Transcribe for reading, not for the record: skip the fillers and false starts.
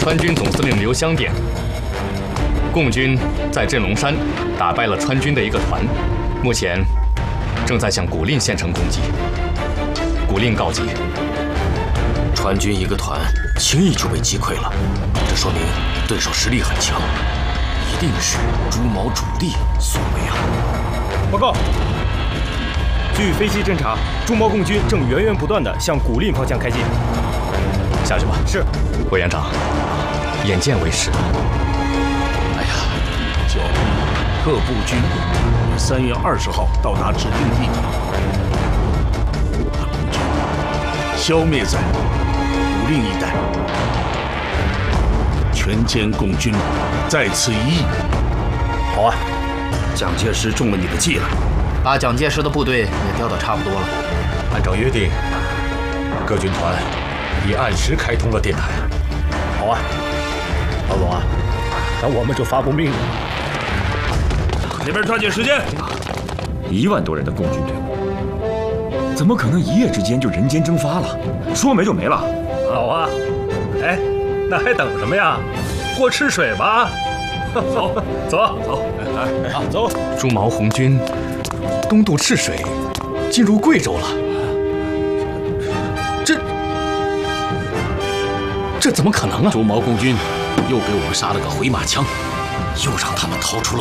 川军总司令刘湘电，共军在镇龙山打败了川军的一个团，目前正在向古蔺县城攻击。古蔺告急， 川军一个团轻易就被击溃了，这说明对手实力很强，一定是朱毛主力所为啊！ 报告，据飞机侦察，朱毛共军正源源不断地向古蔺方向开进。 下去吧。 是， 委员长，眼见为实。 哎呀，交替各部军于3月20号到达指定地点，把共军消灭在古蔺一带，全歼共军，在此一役。 好啊，蒋介石中了你的计了， 把蒋介石的部队也调得差不多了。 按照约定，各军团已按时开通了电台。 好啊，老总啊，那我们就发布命令， 那边抓紧时间。 1万多人的共军队伍，怎么可能一夜之间就人间蒸发了？说没就没了。 好啊，哎，那还等什么呀？过吃水吧！走走走， 好，走。 朱毛红军东渡赤水，进入贵州了。这怎么可能啊？ 朱毛共军又给我们杀了个回马枪，又让他们逃出了